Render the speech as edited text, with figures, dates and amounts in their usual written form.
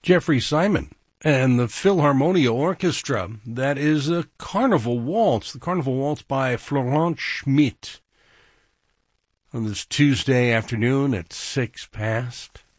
Jeffrey Simon and the Philharmonia Orchestra. That is a Carnival Waltz, the Carnival Waltz by Florent Schmidt. On this Tuesday afternoon at 6 past.